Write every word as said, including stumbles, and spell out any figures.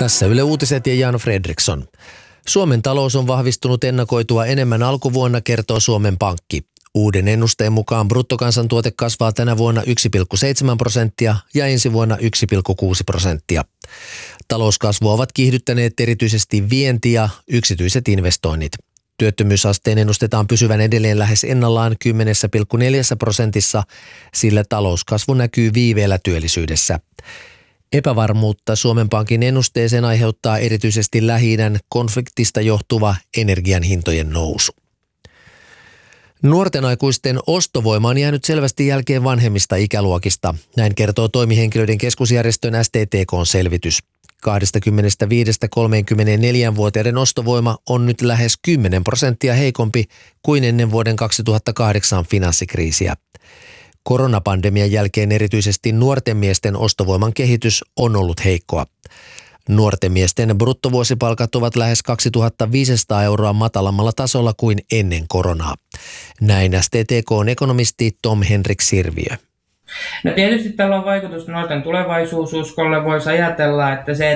Tässä Yle Uutiset ja Jan Fredriksson. Suomen talous on vahvistunut ennakoitua enemmän alkuvuonna, kertoo Suomen Pankki. Uuden ennusteen mukaan bruttokansantuote kasvaa tänä vuonna yksi pilkku seitsemän prosenttia ja ensi vuonna yksi pilkku kuusi prosenttia. Talouskasvua ovat kiihdyttäneet erityisesti vienti ja yksityiset investoinnit. Työttömyysasteen ennustetaan pysyvän edelleen lähes ennallaan kymmenen pilkku neljä prosentissa, sillä talouskasvu näkyy viiveellä työllisyydessä. Epävarmuutta Suomen Pankin ennusteeseen aiheuttaa erityisesti Lähi-idän konfliktista johtuva energian hintojen nousu. Nuorten aikuisten ostovoima on jäänyt selvästi jälkeen vanhemmista ikäluokista. Näin kertoo toimihenkilöiden keskusjärjestön S T T K:n selvitys. kaksikymmentäviisi–kolmekymmentäneljä-vuotiaiden ostovoima on nyt lähes kymmenen prosenttia heikompi kuin ennen vuoden kaksituhattakahdeksan finanssikriisiä. Koronapandemian jälkeen erityisesti nuorten miesten ostovoiman kehitys on ollut heikkoa. Nuorten miesten bruttovuosipalkat ovat lähes kaksituhattaviisisataa euroa matalammalla tasolla kuin ennen koronaa. Näin S T T K:n ekonomisti Tom Henrik Sirviö. No tietysti tällä on vaikutus nuorten tulevaisuususkolle. Voisi ajatella, että se,